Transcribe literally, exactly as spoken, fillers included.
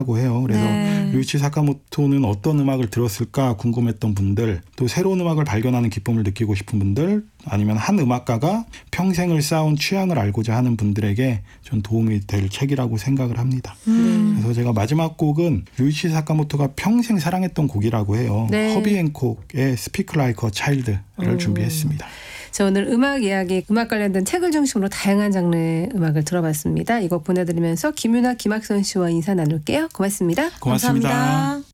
고 해요. 그래서 네. 류이치 사카모토는 어떤 음악을 들었을까 궁금했던 분들, 또 새로운 음악을 발견하는 기쁨을 느끼고 싶은 분들, 아니면 한 음악가가 평생을 쌓은 취향을 알고자 하는 분들에게 좀 도움이 될 책이라고 생각을 합니다. 음. 그래서 제가 마지막 곡은 류이치 사카모토가 평생 사랑했던 곡이라고 해요. 네. 허비 앤콕의 Speak Like a Child를 음. 준비했습니다. 자, 오늘 음악 이야기, 음악 관련된 책을 중심으로 다양한 장르의 음악을 들어봤습니다. 이 곡 보내드리면서 김윤아, 김학선 씨와 인사 나눌게요. 고맙습니다. 고맙습니다. 감사합니다.